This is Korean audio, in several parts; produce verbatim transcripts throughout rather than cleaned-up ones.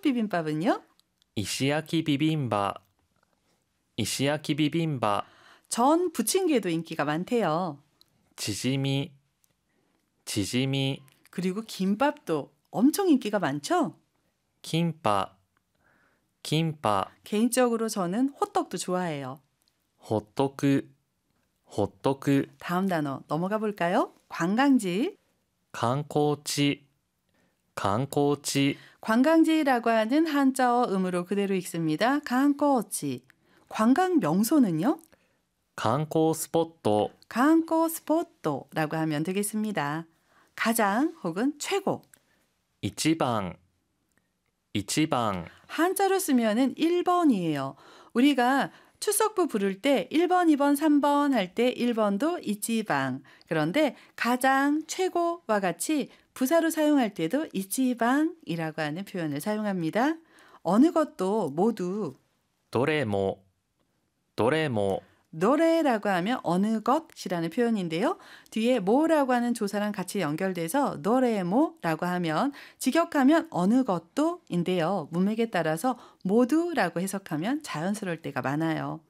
비빔밥은요? 石焼きビビンバ石焼きビビンバ 전 부침개도 인기가 많대요. チヂミチヂミ 그리고 김밥도 엄청 인기가 많죠? キンパキンパ 개인적으로 저는 호떡도 좋아해요. ホットクホットク 다음 단어 넘어가 볼까요? 관광지. 観光地観光地 관광지라고 하는 한자어 음으로 그대로 읽습니다. 관광지. 관광 명소는요? 観光スポット 관광 스포트라고 하면 되겠습니다. 가장 혹은 최고. 一番一番 한자로 쓰면은 일 번이에요. 우리가 출석부 부를 때 일 번, 이 번, 삼 번 할 때 일 번도 이지방. 그런데 가장 최고와 같이 부사로 사용할 때도 이지방이라고 하는 표현을 사용합니다. 어느 것도 모두 どれもどれも 노래라고 하면 어느 것이라는 표현인데요. 뒤에 뭐라고 하는 조사랑 같이 연결돼서 노래모라고 하면 직역하면 어느 것도인데요. 문맥에 따라서 모두라고 해석하면 자연스러울 때가 많아요.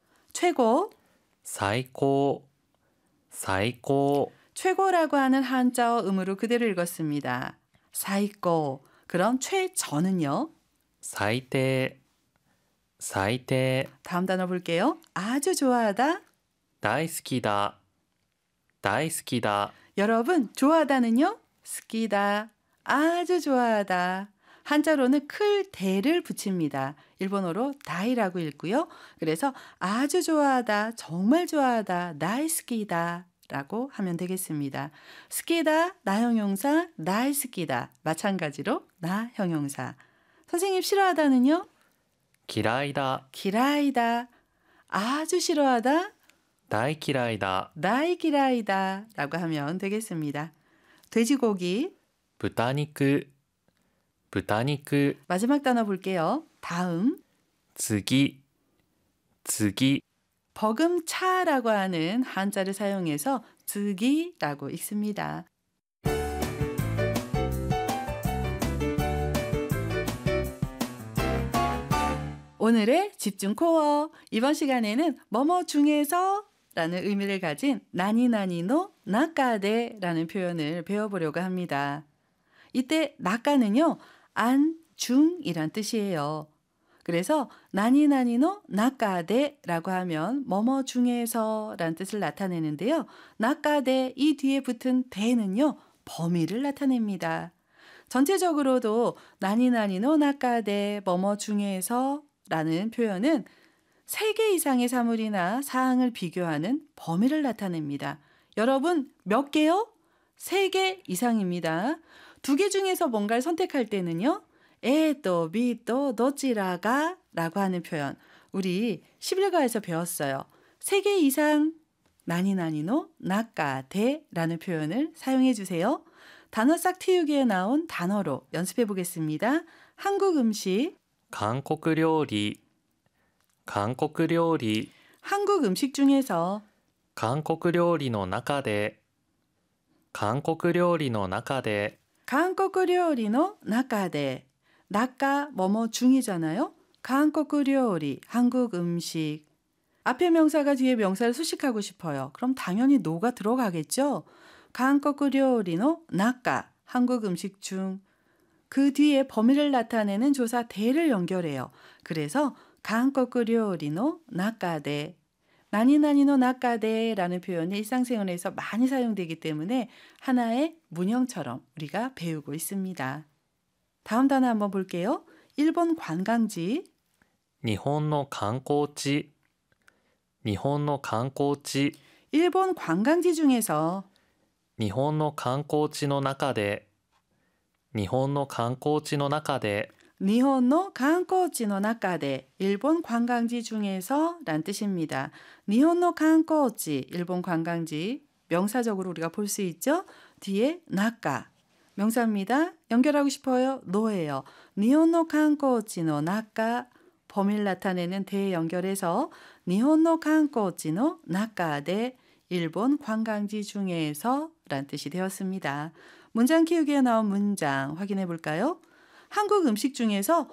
최고, 最高最高 최고라고 하는 한자어 음으로 그대로 읽었습니다. 사이고, 그럼 최저는요? 最低最低 다음 단어 볼게요. 아주 좋아하다. 大好きだ大好きだ 여러분, 좋아하다는요? 스키다. 아주 좋아하다. 한자로는 클 대를 붙입니다. 일본어로 다이라고 읽고요. 그래서 아주 좋아하다, 정말 좋아하다, 나이스키다 라고 하면 되겠습니다. 스키다, 나형용사, 나이스키다. 마찬가지로 나형용사. 선생님 싫어하다는요? 嫌いだ 기라이다. 아주 싫어하다, 大嫌いだ 나이기라이다 라고 하면 되겠습니다. 돼지고기. 豚肉豚肉 마지막 단어 볼게요. 다음. 次次 버금차라고 하는 한자를 사용해서 즈기라고 읽습니다. 오늘의 집중 코어. 이번 시간에는 뭐뭐 중에서 라는 의미를 가진 나니나니노 나카데라는 표현을 배워보려고 합니다. 이때 나카는요, 안, 중이란 뜻이에요. 그래서 나니나니노 나카데라고 하면 뭐뭐 중에서 라는 뜻을 나타내는데요. 나카데 이 뒤에 붙은 데는요, 범위를 나타냅니다. 전체적으로도 나니나니노 나카데 뭐뭐 중에서 라는 표현은 세 개 이상의 사물이나 사항을 비교하는 범위를 나타냅니다. 여러분 몇 개요? 세 개 이상입니다. 두 개 중에서 뭔가를 선택할 때는요. 에또, 비또, 도찌라가 라고 하는 표현. 우리 십일 과에서 배웠어요. 세 개 이상 나니나니노 나카데라는 표현을 사용해 주세요. 단어 싹 틔우기에 나온 단어로 연습해 보겠습니다. 한국 음식, 韓国料理韓国料理 한국 음식 중에서 韓国料理の中で韓国料理の中で 한국 요리의 나카데. 나카 뭐뭐 중이잖아요. 한국 요리, 한국 음식. 앞에 명사가 뒤에 명사를 수식하고 싶어요. 그럼 당연히 노가 들어가겠죠. 한국 요리의 나카, 한국 음식 중. 그 뒤에 범위를 나타내는 조사 대를 연결해요. 그래서 한국 요리의 나카데. 나니나니노 나카데라는 표현이 일상생활에서 많이 사용되기 때문에 하나의 문형처럼 우리가 배우고 있습니다. 다음 단어 한번 볼게요. 일본 관광지. 日本の観光地日本の観光地 일본 관광지 중에서 日本の観光地の中で日本の観光地の中で 니혼노 관광지의 나카데. 일본 관광지 중에서 란 뜻입니다. 니혼노 관광지, 일본 관광지. 명사적으로 우리가 볼 수 있죠. 뒤에 나카. 명사입니다. 연결하고 싶어요? 노예요. 니혼노 관광지의 나카. 범위를 나타내는 대에 연결해서 니혼노 관광지의 나카데. 일본 관광지 중에서 란 뜻이 되었습니다. 문장 키우기에 나온 문장 확인해 볼까요? 한국 음식 중에서